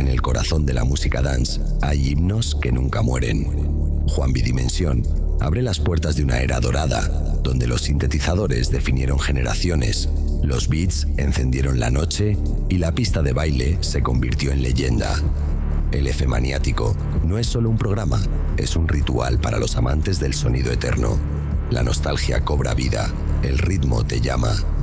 el corazón de la música dance hay himnos que nunca mueren. Juan Bidimensión abre las puertas de una era dorada, donde los sintetizadores definieron generaciones, los beats encendieron la noche y la pista de baile se convirtió en leyenda. El F Maniático no es solo un programa, es un ritual para los amantes del sonido eterno. La nostalgia cobra vida, el ritmo te llama.